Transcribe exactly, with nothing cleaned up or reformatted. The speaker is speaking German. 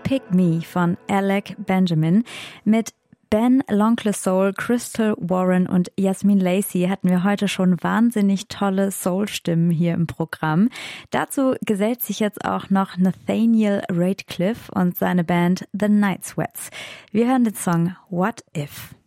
Pick Me von Alec Benjamin. Mit Ben, L'Oncle Soul, Crystal Warren und Yasmin Lacey hatten wir heute schon wahnsinnig tolle Soul-Stimmen hier im Programm. Dazu gesellt sich jetzt auch noch Nathaniel Ratcliffe und seine Band The Night Sweats. Wir hören den Song What If.